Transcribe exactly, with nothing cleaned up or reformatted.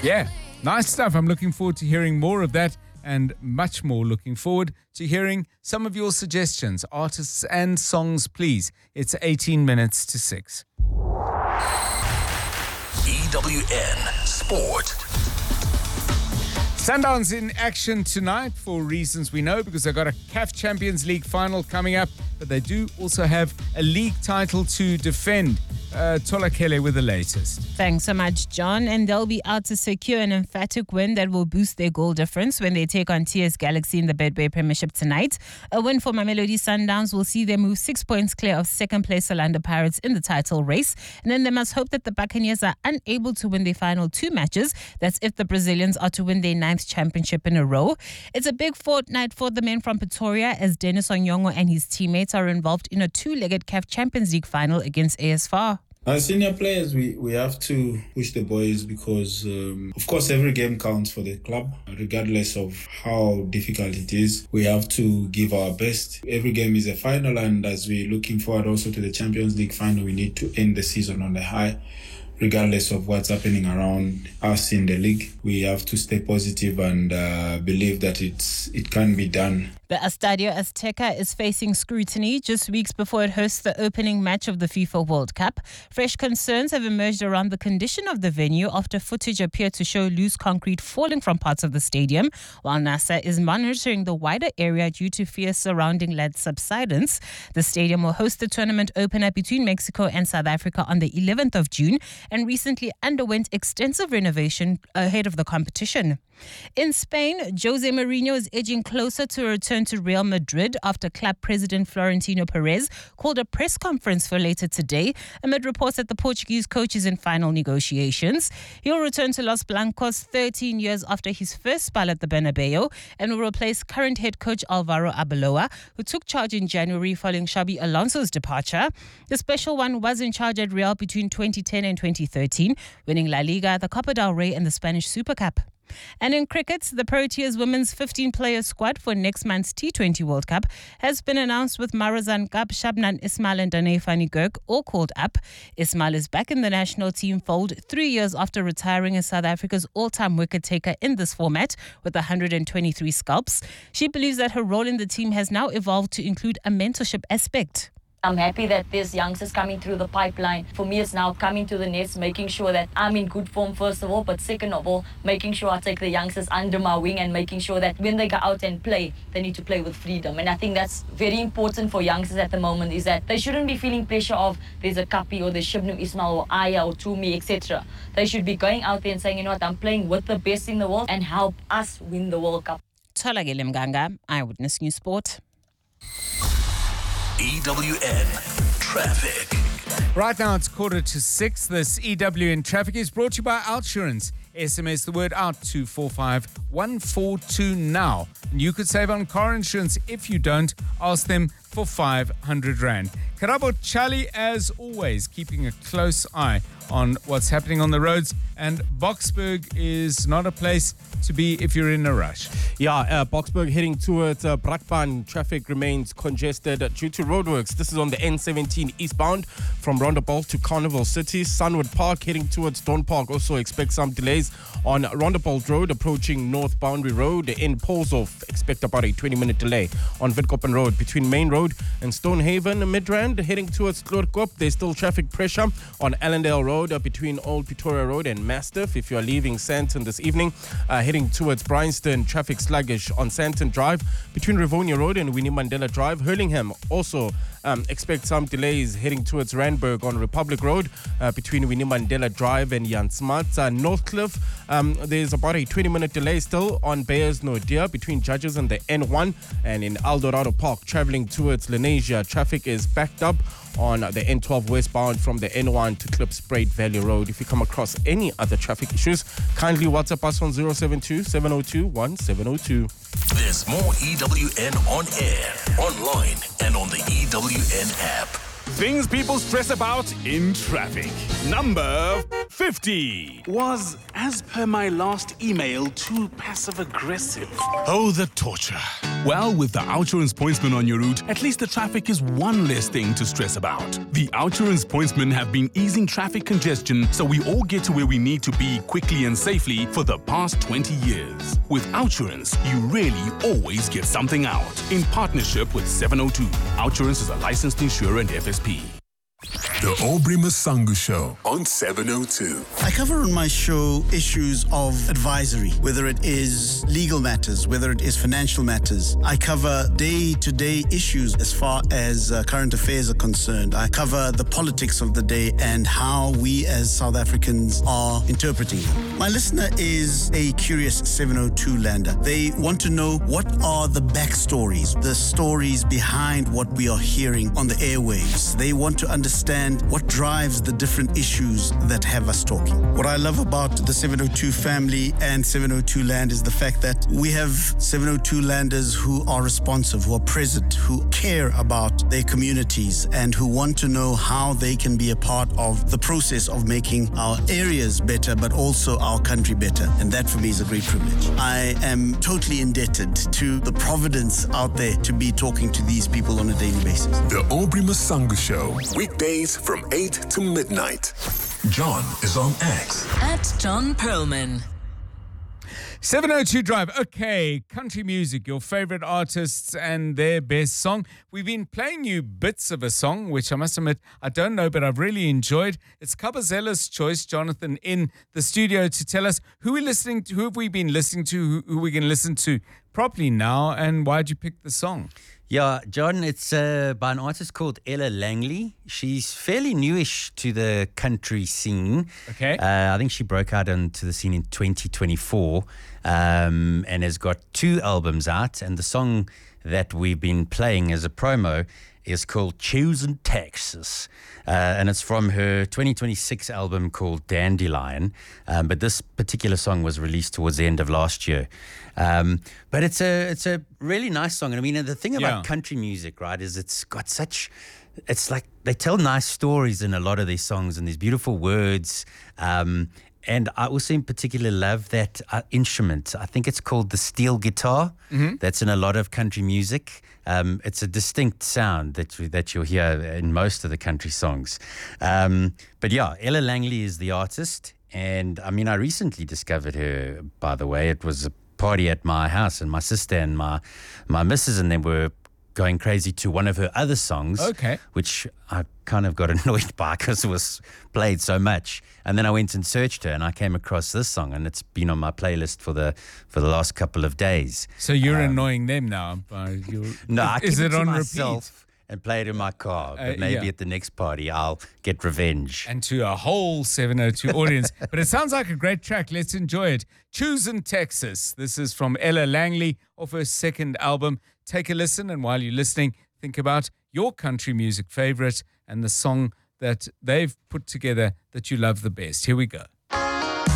Yeah, nice stuff. I'm looking forward to hearing more of that and much more looking forward to hearing some of your suggestions, artists and songs, please. It's eighteen minutes to six. E W N Sport. Sundowns in action tonight for reasons we know, because they've got a C A F Champions League final coming up, but they do also have a league title to defend. Uh, Tola Kele with the latest. Thanks so much, John. And they'll be out to secure an emphatic win that will boost their goal difference when they take on T S Galaxy in the Betway Premiership tonight. A win for Mamelodi Sundowns will see them move six points clear of second place Orlando Pirates in the title race. And then they must hope that the Buccaneers are unable to win their final two matches. That's if the Brazilians are to win their ninth championship in a row. It's a big fortnight for the men from Pretoria, as Dennis Onyongo and his teammates are involved in a two-legged C A F Champions League final against A S F A R. As senior players, we, we have to push the boys because, um, of course, every game counts for the club, regardless of how difficult it is. We have to give our best. Every game is a final, and as we're looking forward also to the Champions League final, we need to end the season on a high. Regardless of what's happening around us in the league, we have to stay positive and uh, believe that it's it can be done. The Estadio Azteca is facing scrutiny just weeks before it hosts the opening match of the FIFA World Cup. Fresh concerns have emerged around the condition of the venue after footage appeared to show loose concrete falling from parts of the stadium, while NASA is monitoring the wider area due to fears surrounding lead subsidence. The stadium will host the tournament opener between Mexico and South Africa on the eleventh of June and recently underwent extensive renovation ahead of the competition. In Spain, Jose Mourinho is edging closer to a return to Real Madrid after club president Florentino Perez called a press conference for later today amid reports that the Portuguese coach is in final negotiations. He'll return to Los Blancos thirteen years after his first spell at the Bernabeu and will replace current head coach Alvaro Arbeloa, who took charge in January following Xabi Alonso's departure. The special one was in charge at Real between twenty ten and twenty thirteen, winning La Liga, the Copa del Rey and the Spanish Super Cup. And in cricket, the Proteas women's fifteen-player squad for next month's T twenty World Cup has been announced, with Marazan Kap, Shabnan Ismail and Dane Fani Gurk all called up. Ismail is back in the national team fold three years after retiring as South Africa's all-time wicket taker in this format with one hundred twenty-three scalps. She believes that her role in the team has now evolved to include a mentorship aspect. I'm happy that there's youngsters coming through the pipeline. For me, it's now coming to the nets, making sure that I'm in good form, first of all, but second of all, making sure I take the youngsters under my wing and making sure that when they go out and play, they need to play with freedom. And I think that's very important for youngsters at the moment, is that they shouldn't be feeling pressure of there's a Kapi or there's Shibnam Ismail or Aya or Tumi, et cetera. They should be going out there and saying, you know what, I'm playing with the best in the world and help us win the World Cup. Tolagile Mganga, Eyewitness News Sport. E W N Traffic. Right now it's quarter to six. This E W N Traffic is brought to you by Outsurance. S M S the word out to four five one four two now. And you could save on car insurance. If you don't, ask them for five hundred rand. Karabo Chali, as always, keeping a close eye on what's happening on the roads. And Boksburg is not a place to be if you're in a rush. Yeah, uh, Boksburg heading towards uh, Brakpan. Traffic remains congested due to roadworks. This is on the N seventeen eastbound from Rondebosch to Carnival City. Sunwood Park heading towards Dawn Park. Also expect some delays on Rondebosch Road approaching North Boundary Road. In Polshof, expect about a twenty minute delay on Witkoppen Road between Main Road and Stonehaven. Midrand heading towards Kloorkop. There's still traffic pressure on Allendale Road uh, between Old Pretoria Road and Mastiff. If you're leaving Sandton this evening, uh, heading towards Bryanston, traffic sluggish on Sandton Drive between Rivonia Road and Winnie Mandela Drive. Hurlingham also um, expect some delays heading towards Randburg on Republic Road uh, between Winnie Mandela Drive and Jan Smuts. Uh, Northcliffe, um, there's about a twenty minute delay still on Bayers Nordia between Judges and the N one, and in Eldorado Park traveling towards Lenasia, traffic is backed up on the N twelve westbound from the N one to Klipspruit Valley Road. If you come across any other traffic issues, kindly WhatsApp us on zero seven two, seven zero two, one seven zero two. There's more E W N on air, online, and on the E W N app. Things people stress about in traffic. Number fifty was, as per my last email, too passive-aggressive. Oh, the torture. Well, with the Outsurance Pointsman on your route, at least the traffic is one less thing to stress about. The Outsurance Pointsmen have been easing traffic congestion so we all get to where we need to be quickly and safely for the past twenty years. With Outsurance, you really always get something out. In partnership with seven oh two, Outsurance is a licensed insurer and F S P. The Aubrey Masangu Show on seven oh two. I cover on my show issues of advisory, whether it is legal matters, whether it is financial matters. I cover day-to-day issues as far as uh, current affairs are concerned. I cover the politics of the day and how we as South Africans are interpreting them. My listener is a curious seven oh two lander. They want to know what are the backstories, the stories behind what we are hearing on the airwaves. They want to understand Understand what drives the different issues that have us talking. What I love about the seven oh two family and seven oh two Land is the fact that we have seven oh two Landers who are responsive, who are present, who care about their communities and who want to know how they can be a part of the process of making our areas better, but also our country better. And that for me is a great privilege. I am totally indebted to the providence out there to be talking to these people on a daily basis. The Aubrey Masangu Show, weekdays from eight to midnight. John is on X. At John Perlman. seven oh two Drive. Okay, country music, your favorite artists and their best song. We've been playing you bits of a song, which I must admit, I don't know, but I've really enjoyed. It's Kabazella's choice, Jonathan, in the studio to tell us who we're listening to, who have we been listening to, who, who we're going to listen to properly now, and why'd you pick the song? Yeah, John, it's uh, by an artist called Ella Langley. She's fairly newish to the country scene. Okay. Uh, I think she broke out into the scene in twenty twenty-four um, and has got two albums out. And the song that we've been playing as a promo is called Choosing Texas. Uh, and it's from her twenty twenty-six album called Dandelion. Um, but this particular song was released towards the end of last year. Um, but it's a it's a really nice song. And I mean, the thing about Yeah. country music, right, is it's got such, it's like they tell nice stories in a lot of these songs and these beautiful words. Um, and I also in particular love that uh, instrument. I think it's called the steel guitar. Mm-hmm. That's in a lot of country music. Um, it's a distinct sound that that you'll hear in most of the country songs. Um, but yeah, Ella Langley is the artist. And I mean, I recently discovered her, by the way. It was a party at my house, and my sister and my my missus and them were going crazy to one of her other songs, Okay. which I kind of got annoyed by because it was played so much. And then I went and searched her, and I came across this song, and it's been on my playlist for the for the last couple of days. So you're Um, annoying them now. By your, No, I is keep it it to on myself repeat? and play it in my car. But Uh, maybe yeah. at the next party I'll get revenge. And to a whole seven oh two audience. But it sounds like a great track. Let's enjoy it. Choosing Texas. This is from Ella Langley off her second album. Take a listen, and while you're listening, think about your country music favorite and the song that they've put together that you love the best. Here we go.